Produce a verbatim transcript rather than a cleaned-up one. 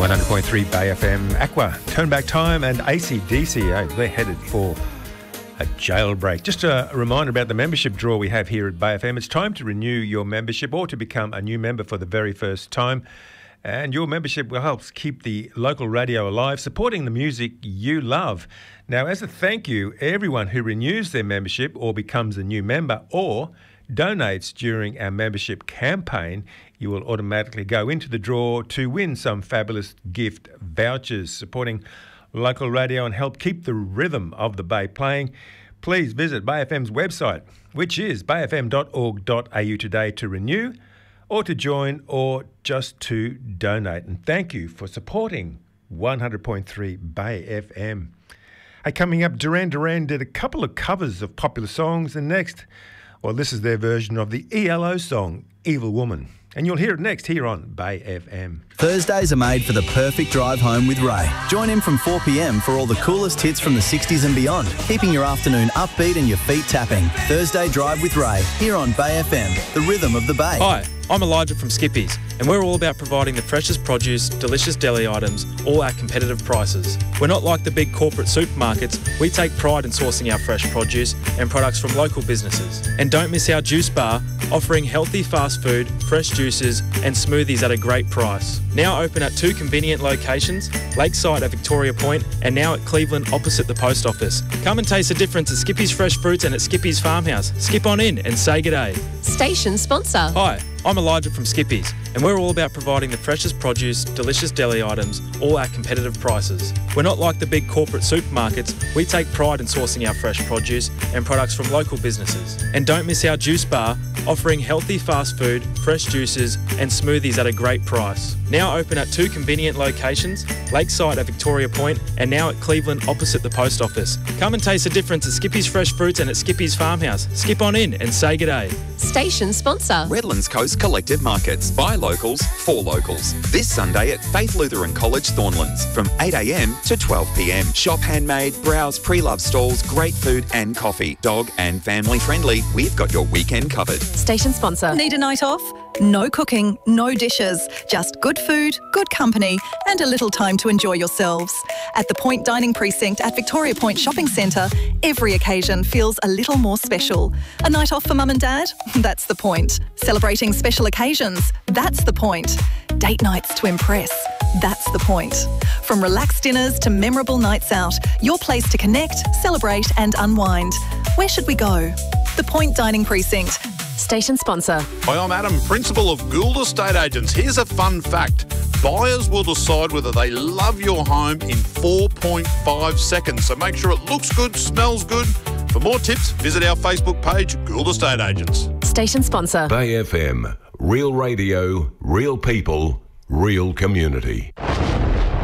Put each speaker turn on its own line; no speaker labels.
one hundred point three Bay F M, Aqua, Turn Back Time and A C D C, eh, they're headed for a jailbreak. Just a reminder about the membership draw we have here at Bay F M. It's time to renew your membership or to become a new member for the very first time. And your membership will help keep the local radio alive, supporting the music you love. Now, as a thank you, everyone who renews their membership or becomes a new member or donates during our membership campaign, you will automatically go into the draw to win some fabulous gift vouchers, supporting local radio and help keep the rhythm of the Bay playing. Please visit Bay F M's website, which is bay f m dot org dot a u today to renew or to join or just to donate. And thank you for supporting one hundred point three Bay F M. Hey, coming up, Duran Duran did a couple of covers of popular songs, and next, well, this is their version of the E L O song, Evil Woman. And you'll hear it next here on Bay F M.
Thursdays are made for the perfect drive home with Ray. Join him from four p m for all the coolest hits from the sixties and beyond, keeping your afternoon upbeat and your feet tapping. Thursday Drive with Ray, here on Bay F M, the rhythm of the Bay.
Hi, I'm Elijah from Skippies, and we're all about providing the freshest produce, delicious deli items, all at competitive prices. We're not like the big corporate supermarkets. We take pride in sourcing our fresh produce and products from local businesses. And don't miss our juice bar, offering healthy fast food, fresh juices and smoothies at a great price. Now open at two convenient locations, Lakeside at Victoria Point and now at Cleveland opposite the post office. Come and taste the difference at Skippies Fresh Fruits and at Skippies Farmhouse. Skip on in and say g'day.
Station sponsor.
Hi, I'm Elijah from Skippies, and we're all about providing the freshest produce, delicious deli items, all at competitive prices. We're not like the big corporate supermarkets. We take pride in sourcing our fresh produce and products from local businesses. And don't miss our juice bar, offering healthy fast food, fresh juices and smoothies at a great price. Now open at two convenient locations, Lakeside at Victoria Point and now at Cleveland opposite the post office. Come and taste the difference at Skippies Fresh Fruits and at Skippies Farmhouse. Skip on in and say g'day.
Station sponsor.
Redlands Coast Collective Markets. By locals, for locals. This Sunday at Faith Lutheran College, Thornlands from eight a m to twelve p m. Shop handmade, browse pre-loved stalls, great food and coffee. Dog and family friendly. We've got your weekend covered.
Station sponsor.
Need a night off? No cooking, no dishes, just good food, good company and a little time to enjoy yourselves. At the Point Dining Precinct at Victoria Point Shopping Centre, every occasion feels a little more special. A night off for mum and dad? That's the point. Celebrating special occasions? That's the point. Date nights to impress? That's the point. From relaxed dinners to memorable nights out, your place to connect, celebrate and unwind. Where should we go? The Point Dining Precinct.
Station sponsor.
Hi, I'm Adam, Principal of Gould Estate Agents. Here's a fun fact. Buyers will decide whether they love your home in four point five seconds. So make sure it looks good, smells good. For more tips, visit our Facebook page, Gould Estate Agents.
Station sponsor.
Bay F M. Real radio, real people, real community.